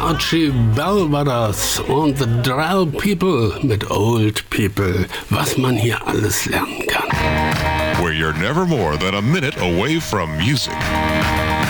Archie Bell war das und The Drow People mit Old People. Was man hier alles lernen kann. Where you're never more than a minute away from music.